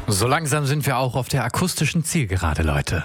So langsam sind wir auch auf der akustischen Zielgerade, Leute.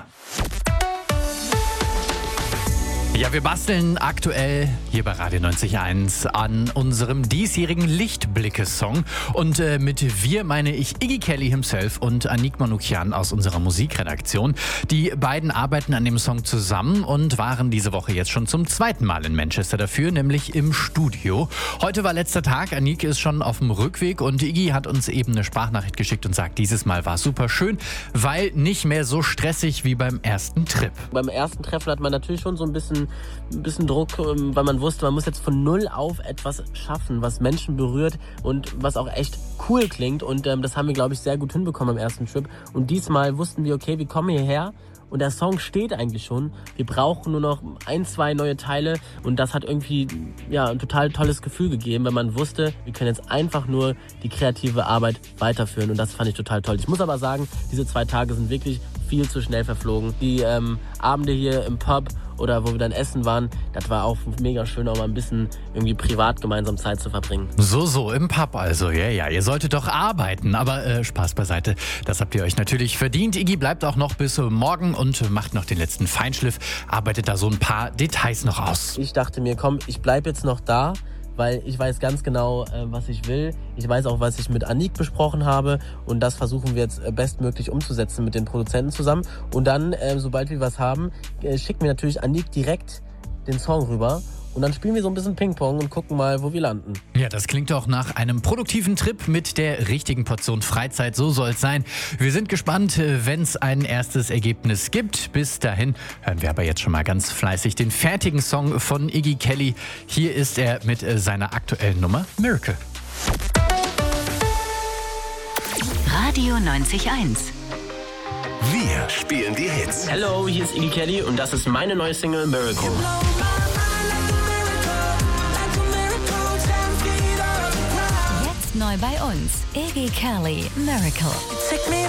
Ja, wir basteln aktuell hier bei Radio 90.1 an unserem diesjährigen Lichtblicke-Song. Und mit wir meine ich Iggy Kelly himself und Anik Manoukian aus unserer Musikredaktion. Die beiden arbeiten an dem Song zusammen und waren diese Woche jetzt schon zum zweiten Mal in Manchester dafür, nämlich im Studio. Heute war letzter Tag, Anik ist schon auf dem Rückweg und Iggy hat uns eben eine Sprachnachricht geschickt und sagt, dieses Mal war es super schön, weil nicht mehr so stressig wie beim ersten Trip. Beim ersten Treffen hat man natürlich schon so ein bisschen Druck, weil man wusste, man muss jetzt von null auf etwas schaffen, was Menschen berührt und was auch echt cool klingt. Und das haben wir, glaube ich, sehr gut hinbekommen am ersten Trip. Und diesmal wussten wir, okay, wir kommen hierher und der Song steht eigentlich schon. Wir brauchen nur noch 1, 2 neue Teile und das hat irgendwie ein total tolles Gefühl gegeben, wenn man wusste, wir können jetzt einfach nur die kreative Arbeit weiterführen und das fand ich total toll. Ich muss aber sagen, diese 2 Tage sind wirklich viel zu schnell verflogen. Die Abende hier im Pub oder wo wir dann essen waren, das war auch mega schön, auch mal ein bisschen irgendwie privat gemeinsam Zeit zu verbringen. So, im Pub also, ja, ihr solltet doch arbeiten, aber Spaß beiseite, das habt ihr euch natürlich verdient. Iggy bleibt auch noch bis morgen und macht noch den letzten Feinschliff, arbeitet da so ein paar Details noch aus. Ich dachte mir, komm, ich bleib jetzt noch da, weil ich weiß ganz genau, was ich will. Ich weiß auch, was ich mit Anik besprochen habe und das versuchen wir jetzt bestmöglich umzusetzen mit den Produzenten zusammen. Und dann, sobald wir was haben, schicken wir natürlich Anik direkt den Song rüber und dann spielen wir so ein bisschen Ping-Pong und gucken mal, wo wir landen. Ja, das klingt doch nach einem produktiven Trip mit der richtigen Portion Freizeit, so soll es sein. Wir sind gespannt, wenn es ein erstes Ergebnis gibt. Bis dahin hören wir aber jetzt schon mal ganz fleißig den fertigen Song von Iggy Kelly. Hier ist er mit seiner aktuellen Nummer Miracle. Radio 90.1. Wir spielen die Hits. Hello, hier ist Iggy Kelly und das ist meine neue Single Miracle. Jetzt neu bei uns. Iggy Kelly, Miracle.